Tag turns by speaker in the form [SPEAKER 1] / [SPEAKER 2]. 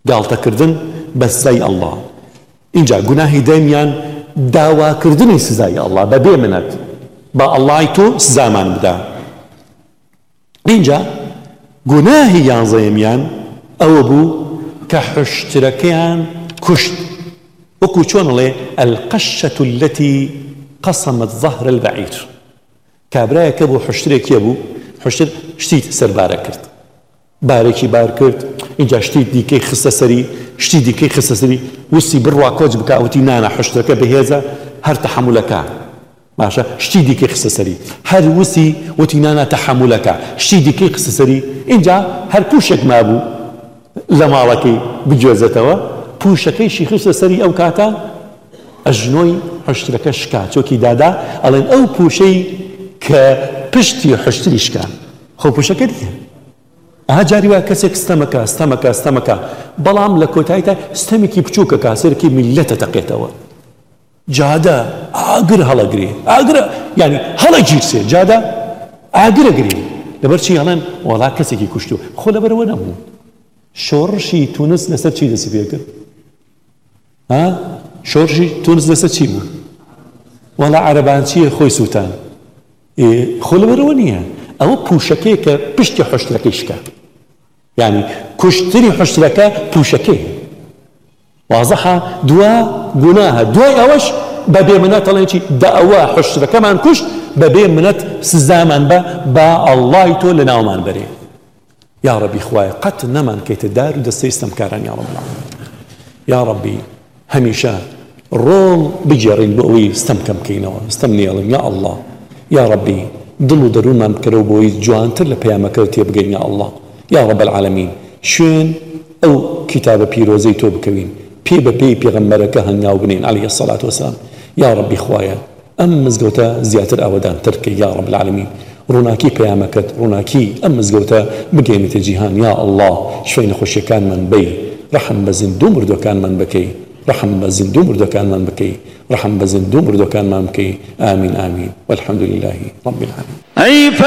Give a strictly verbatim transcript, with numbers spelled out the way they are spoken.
[SPEAKER 1] گاڵتەکردن بە سزای ئەڵڵا. اینجا گوناهی دەمیان داواکردنی سزای ئەڵڵا بە بێ منەت با ئەڵڵای تۆ سزامان بدە. اینجا گوناهی یانزەیەمیان ئەوە بوو کە حشترەکەیان کوشت، وەکو چۆن ئەڵێ القەشەة التي قەسەمت ظەهر البەعیر، کابرایەکە بۆ حشترێکیە بوو، حشتر شتی سەربارە کرد، بارێکی بار کرد، اینجا شتی دیکەی خستە سەری، شتی دیکەی خستە سەری، وستی بڕوا کۆچ بکە، وتی نانە حشتەکە بەهێزە هەر تەحەمولەکە باشە، شتی دیکەی خستە سەری، هەر وسی وتی نانە تەحەمولەکە، شتی دیکەی خستە سەری. اینجا هەر پوشێک مابوو لە ماڵەکەی بجێزێتەوە، پوشەکەیشی خستە سەری ئەو کاتە ئەژنۆی حشتەکە شکا، چۆکی دادا ئەڵێن ئەو پوشەی کە پشتی حشتری شکا، خۆ پوشەکە دیکە ئەها جاری وایە کەسێک ستەمەکە ستەمەکە ستەمەکە، بەڵام لە کۆتاییدا ستەمێکی بچووکە کاسێرەکی میلەتە تەقێتەوە، جادە ئاگر هەڵەگرێ، ئاگرە یعنی هەڵە گیرسێ، جادە ئاگرە گرێ، لەبەر چی هەڵێن وەڵا کەسێکی کوشتو، خۆ لەبەرەوە نەبوو. شۆڕشی تونس لەسەر چی دەسی پێ کرد؟ ها شۆڕشی تونس لەسەر چی بوو؟ وەڵا عەرەبانچیە خۆی سووتان، خۆ لەبەرەوە نییە، ئەوە پوشەکەی کە پشتی حشتەکەی شکا، یعنی کوشتنی حشتەکە پوشەکەی وازەحە. دوا گوناهە، دوای ئەوەش بە بێ منەت ئەڵێن چی دا ئەوە حشتەکەمان کوشت بە بێ منەت سزامان بە با ئەڵڵای تۆ لە ناومان بەرێ. یا ڕەبی خوایە قەت نەمان کەیتە دار و دەستەی ستەمکاران یا ڕەب العالەمین. یا ڕەبی هەمیشە ڕۆڵ بگێڕین بۆ ئەوەی ستەمکەم بکەینەوە، ستەم نێڵین یا ئەڵڵا. یا ڕەبی دڵ و دەروونمان بکەرەوە بۆی جوانتر لە پەیامەکەت تێبگەین یا ئەڵڵا. یا ڕەب العالەمین شوێن ئەو کتابە پیرۆزەی تۆ بکەوین، پێ بە پێی پێغەمبەرەکە هەنگاو بنین عەلەیهی السەڵات وەسەلام. یا ڕەبی خوایە ئەم مزگەوتە زیاتر ئاوەدان ترکە یا ڕەب العالەمین، ڕووناکی پەیامەکەت، ڕووناکی ئەم مزگەوتە بگەینێتە جیهان یا ئەڵڵا. شوێی نەخۆشیەکانمان بەی، ڕەحم بە زیندوو مردوەکانمان بکەی، ڕەحم بە زیندوو مردوەکانمان بکەی، ڕەحم بە زیندوو مردوەکانمان بکەی. ئامین ئامین والحەمدوللهی ڕەب العالەمین.